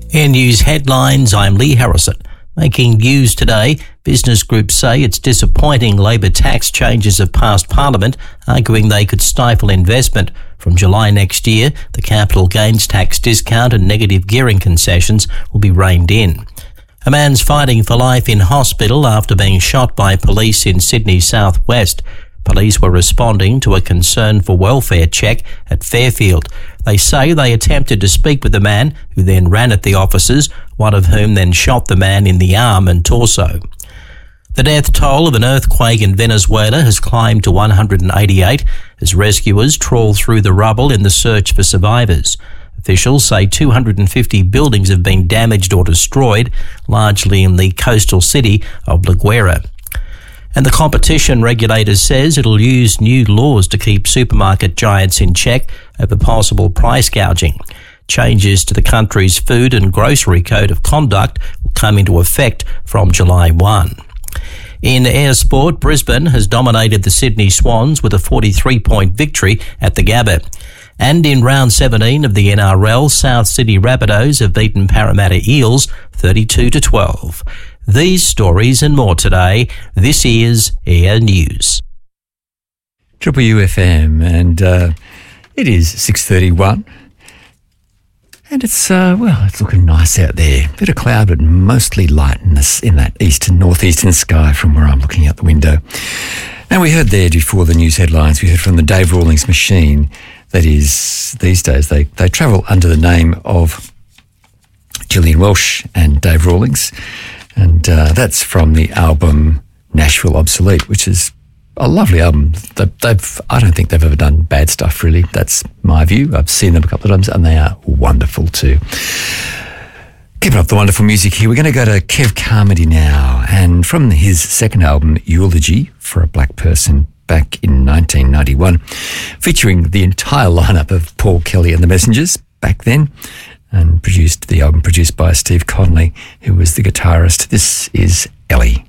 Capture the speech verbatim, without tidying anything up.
In news headlines, I'm Lee Harrison. Making news today, business groups say it's disappointing Labor tax changes have passed Parliament, arguing they could stifle investment. From July next year, the capital gains tax discount and negative gearing concessions will be reined in. A man's fighting for life in hospital after being shot by police in Sydney southwest. Police were responding to a concern for welfare check at Fairfield. They say they attempted to speak with the man, who then ran at the officers, one of whom then shot the man in the arm and torso. The death toll of an earthquake in Venezuela has climbed to one hundred eighty-eight as rescuers trawl through the rubble in the search for survivors. Officials say two hundred fifty buildings have been damaged or destroyed, largely in the coastal city of La Guaira. And the competition regulator says it'll use new laws to keep supermarket giants in check over possible price gouging. Changes to the country's food and grocery code of conduct will come into effect from July first. In air sport, Brisbane has dominated the Sydney Swans with a forty-three point victory at the Gabba. And in round seventeen of the N R L, South Sydney Rabbitohs have beaten Parramatta Eels thirty-two to twelve. These stories and more today. This is Air News. Triple U F M, and uh, it is six thirty-one. And it's, uh, well, it's looking nice out there. Bit of cloud, but mostly light in, this, in that east and northeastern sky from where I'm looking out the window. Now, we heard there before the news headlines, we heard from the Dave Rawlings machine. That is, these days, they, they travel under the name of Gillian Welsh and Dave Rawlings. And uh, that's from the album Nashville Obsolete, which is a lovely album. They've, they've, I don't think they've ever done bad stuff, really. That's my view. I've seen them a couple of times, and they are wonderful too. Keeping up the wonderful music here, we're going to go to Kev Carmody now. And from his second album, Eulogy for a Black Person, back in nineteen ninety-one, featuring the entire lineup of Paul Kelly and the Messengers back then, and produced the album produced by Steve Connolly, who was the guitarist. This is Ellie.